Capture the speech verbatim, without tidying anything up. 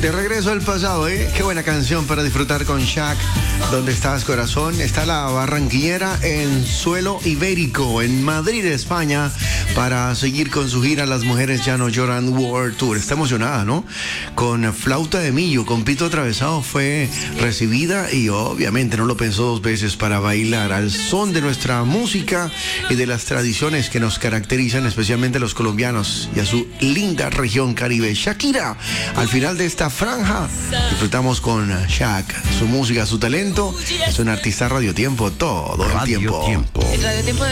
De regreso al pasado, ¿eh? Qué buena canción para disfrutar con Shaq. ¿Dónde estás, corazón? Está la barranquillera en suelo ibérico, en Madrid, España, para seguir con su gira Las Mujeres Ya No Lloran World Tour. Está emocionada, ¿no? Con Flauta de Millo, con Pito Atravesado, fue recibida y obviamente no lo pensó dos veces para bailar al son de nuestra música y de las tradiciones que nos caracterizan, especialmente los colombianos y a su linda región Caribe. Shakira, al final de esta franja, disfrutamos con Shaq, su música, su talento. Es un artista radio tiempo todo el Radio tiempo. Tiempo. El Radio Tiempo